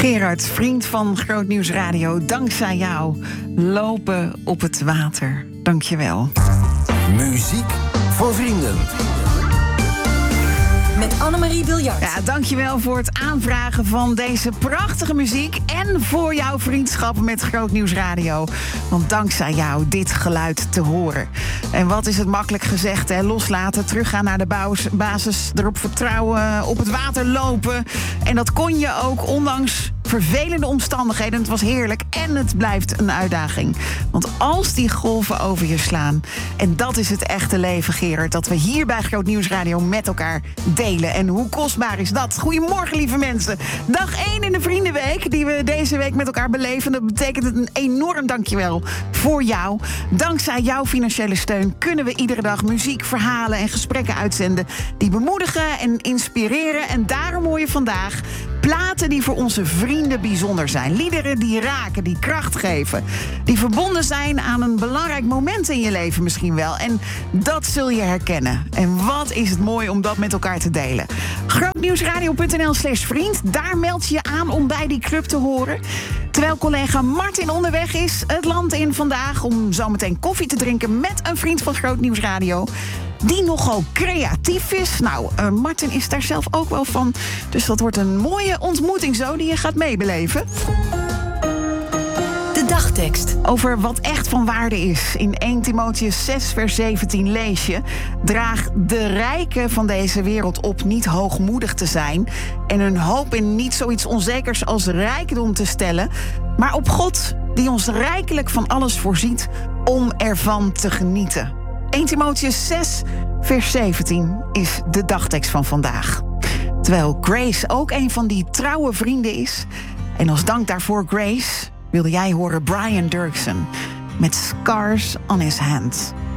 Gerard, vriend van Groot Nieuws Radio, dankzij jou lopen op het water. Dank je wel. Muziek voor vrienden. Met Annemarie Biljart. Ja, dankjewel voor het aanvragen van deze prachtige muziek en voor jouw vriendschap met Groot Nieuws Radio. Want dankzij jou dit geluid te horen. En wat is het makkelijk gezegd, hè? Loslaten, teruggaan naar de basis, erop vertrouwen, op het water lopen. En dat kon je ook, ondanks vervelende omstandigheden. Het was heerlijk en het blijft een uitdaging. Want als die golven over je slaan, en dat is het echte leven, Gerard, dat we hier bij Groot Nieuws Radio met elkaar delen. En hoe kostbaar is dat? Goedemorgen, lieve mensen. Dag 1 in de Vriendenweek, die we deze week met elkaar beleven. Dat betekent een enorm dankjewel voor jou. Dankzij jouw financiële steun kunnen we iedere dag muziek, verhalen en gesprekken uitzenden die bemoedigen en inspireren. En daarom hoor je vandaag platen die voor onze vrienden bijzonder zijn. Liederen die raken, die kracht geven. Die verbonden zijn aan een belangrijk moment in je leven misschien wel. En dat zul je herkennen. En wat is het mooi om dat met elkaar te delen. Grootnieuwsradio.nl/vriend. Daar meld je je aan om bij die club te horen. Terwijl collega Martin onderweg is het land in vandaag om zometeen koffie te drinken met een vriend van Groot Nieuws Radio die nogal creatief is. Nou, Martin is daar zelf ook wel van. Dus dat wordt een mooie ontmoeting zo die je gaat meebeleven. De dagtekst. Over wat echt van waarde is. In 1 Timotheüs 6 vers 17 lees je: draag de rijken van deze wereld op niet hoogmoedig te zijn en hun hoop in niet zoiets onzekers als rijkdom te stellen, maar op God, die ons rijkelijk van alles voorziet om ervan te genieten. 1 Timotheüs 6 vers 17 is de dagtekst van vandaag. Terwijl Grace ook een van die trouwe vrienden is. En als dank daarvoor, Grace, wilde jij horen Brian Dirksen met Scars on His Hand.